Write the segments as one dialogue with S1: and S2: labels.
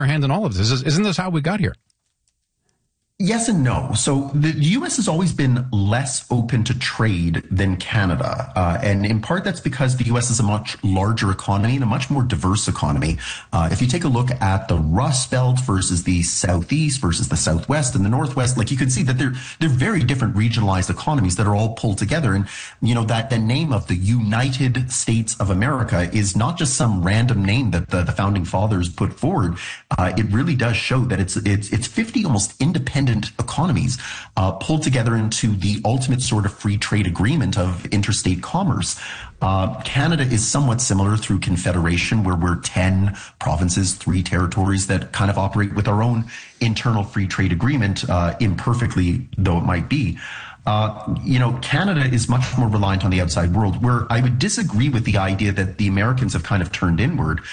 S1: our hand in all of this. Isn't this how we got here?
S2: Yes and no. So the U.S. has always been less open to trade than Canada. And in part, that's because the U.S. is a much larger economy and a much more diverse economy. If you take a look at the Rust Belt versus the Southeast versus the Southwest and the Northwest, like you can see that they're very different regionalized economies that are all pulled together. And, you know, that the name of the United States of America is not just some random name that the founding fathers put forward. It really does show that it's 50 almost independent economies pulled together into the ultimate sort of free trade agreement of interstate commerce. Canada is somewhat similar through confederation, where we're 10 provinces, 3 territories that kind of operate with our own internal free trade agreement, imperfectly though it might be. You know, Canada is much more reliant on the outside world, where I would disagree with the idea that the Americans have kind of turned inward.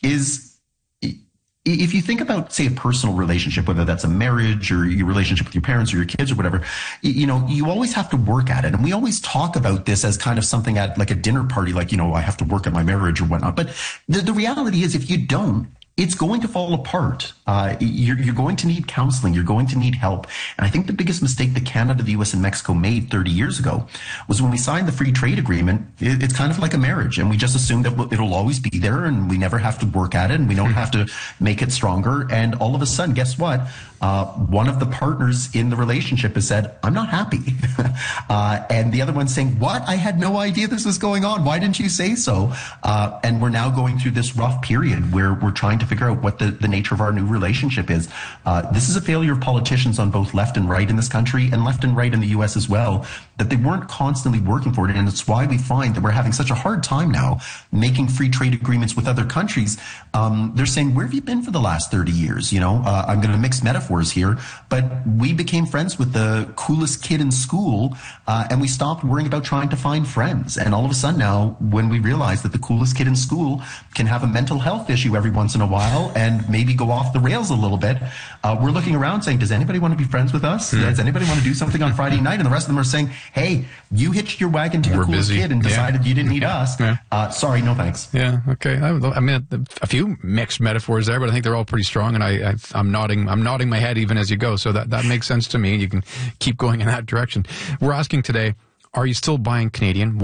S2: If you think about, say, a personal relationship, whether that's a marriage or your relationship with your parents or your kids or whatever, you know, you always have to work at it. And we always talk about this as kind of something at like a dinner party, like, you know, I have to work at my marriage or whatnot. But the reality is, if you don't, it's going to fall apart. You're going to need counseling. You're going to need help. And I think the biggest mistake that Canada, the U.S., and Mexico made 30 years ago was when we signed the free trade agreement. It's kind of like a marriage, and we just assume that it'll always be there, and we never have to work at it, and we don't have to make it stronger. And all of a sudden, guess what? One of the partners in the relationship has said, I'm not happy. And the other one's saying, what? I had no idea this was going on. Why didn't you say so? And we're now going through this rough period where we're trying to figure out what the nature of our new relationship is. This is a failure of politicians on both left and right in this country, and left and right in the U.S. as well, that they weren't constantly working for it. And it's why we find that we're having such a hard time now making free trade agreements with other countries. They're saying, where have you been for the last 30 years? You know, I'm going to mix metaphors here, but we became friends with the coolest kid in school, and we stopped worrying about trying to find friends. And all of a sudden now, when we realize that the coolest kid in school can have a mental health issue every once in a while and maybe go off the rails a little bit, we're looking around saying, does anybody want to be friends with us? Does anybody want to do something on Friday night? And the rest of them are saying, hey, you hitched your wagon to the coolest kid and decided you didn't need us. Sorry, no thanks.
S1: Yeah, okay. I mean, a few mixed metaphors there, but I think they're all pretty strong, and I'm nodding my head even as you go, so that makes sense to me. You can keep going in that direction. We're asking today, are you still buying Canadian?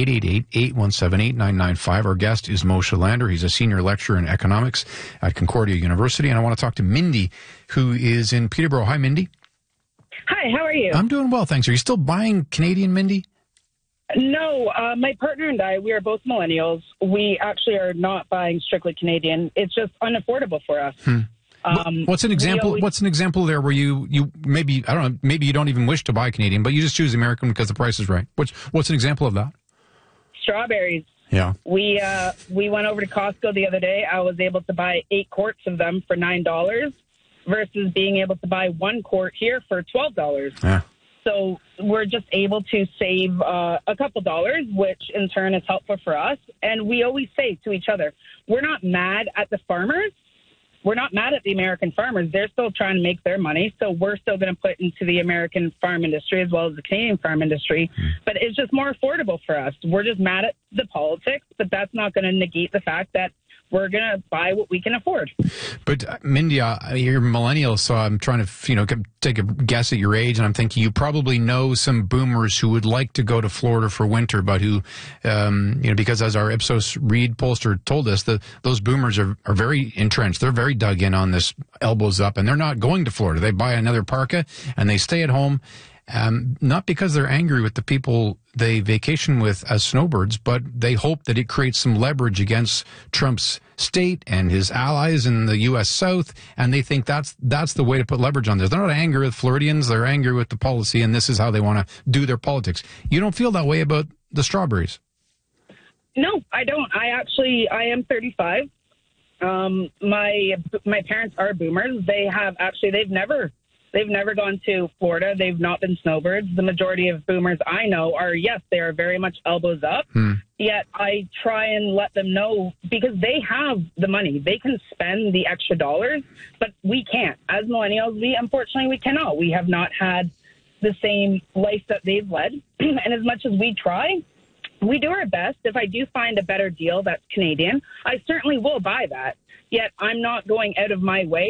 S1: 1-888-817-8995. Our guest is Moshe Lander. He's a senior lecturer in economics at Concordia University, and I want to talk to Mindy, who is in Peterborough. Hi, Mindy.
S3: Hi, how are you?
S1: I'm doing well, thanks. Are you still buying Canadian, Mindy?
S3: No, my partner and I, we are both millennials. We actually are not buying strictly Canadian. It's just unaffordable for us.
S1: What's an example? What's an example there where you maybe, I don't know, maybe you don't even wish to buy Canadian, but you just choose American because the price is right? What's an example of that?
S3: Strawberries.
S1: Yeah.
S3: We went over to Costco the other day. I was able to buy 8 quarts of them for $9 versus being able to buy 1 quart here for $12.
S1: Yeah.
S3: So we're just able to save a couple dollars, which in turn is helpful for us. And we always say to each other, we're not mad at the farmers. We're not mad at the American farmers. They're still trying to make their money, so we're still going to put into the American farm industry as well as the Canadian farm industry. But it's just more affordable for us. We're just mad at the politics, but that's not going to negate the fact that we're going to buy what we can afford.
S1: But Mindy, you're millennial, so I'm trying to, take a guess at your age, and I'm thinking you probably know some boomers who would like to go to Florida for winter, but who, because as our Ipsos Reid pollster told us, those boomers are very entrenched. They're very dug in on this elbows up, and they're not going to Florida. They buy another parka, and they stay at home. Not because they're angry with the people they vacation with as snowbirds, but they hope that it creates some leverage against Trump's state and his allies in the U.S. South, and they think that's the way to put leverage on this. They're not angry with Floridians, they're angry with the policy, and this is how they want to do their politics. You don't feel that way about the strawberries?
S3: No, I don't. I am 35. My parents are boomers. They've never gone to Florida. They've not been snowbirds. The majority of boomers I know are, yes, they are very much elbows up. Yet I try and let them know, because they have the money. They can spend the extra dollars, but we can't. As millennials, unfortunately, we cannot. We have not had the same life that they've led. And as much as we try, we do our best. If I do find a better deal that's Canadian, I certainly will buy that. Yet I'm not going out of my way